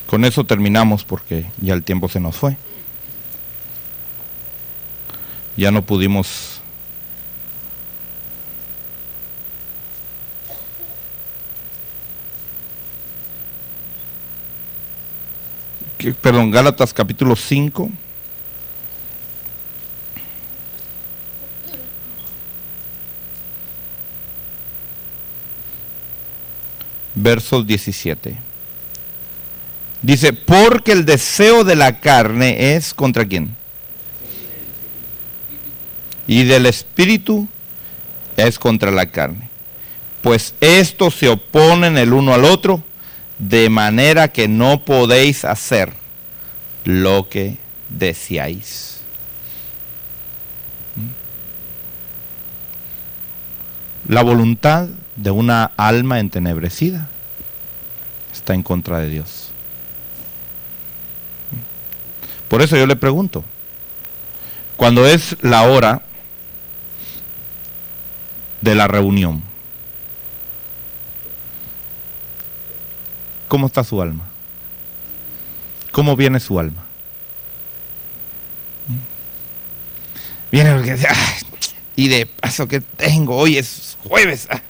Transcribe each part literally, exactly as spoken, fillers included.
Con eso terminamos porque ya el tiempo se nos fue. Ya no pudimos que, perdón, Gálatas capítulo cinco. Versos diecisiete. Dice, porque el deseo de la carne es ¿contra quién? Y del espíritu es contra la carne. Pues estos se oponen el uno al otro, de manera que no podéis hacer lo que deseáis. La voluntad de una alma entenebrecida está en contra de Dios. Por eso yo le pregunto, cuando es la hora de la reunión, ¿cómo está su alma? ¿Cómo viene su alma? Viene porque dice, ah, y de paso que tengo, hoy es jueves. Ah.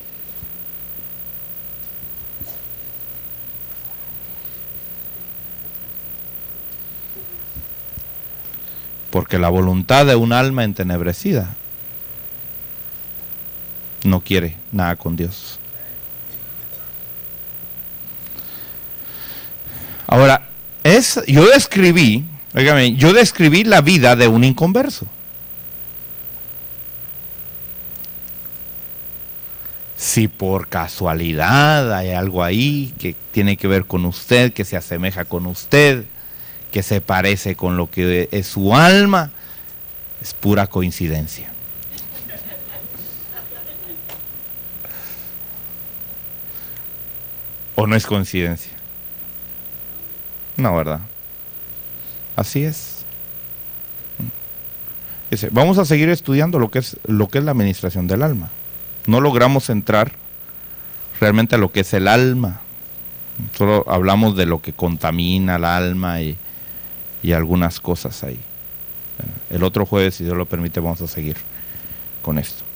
Porque la voluntad de un alma entenebrecida no quiere nada con Dios. Ahora, es, yo describí, óigame, yo describí la vida de un inconverso. Si por casualidad hay algo ahí que tiene que ver con usted, que se asemeja con usted, que se parece con lo que es su alma, es pura coincidencia. ¿O no es coincidencia? No, ¿verdad? Así es. Dice, vamos a seguir estudiando lo que es lo que es la administración del alma. No logramos entrar realmente a lo que es el alma. Solo hablamos de lo que contamina el alma y, y algunas cosas ahí. El otro jueves, si Dios lo permite, vamos a seguir con esto.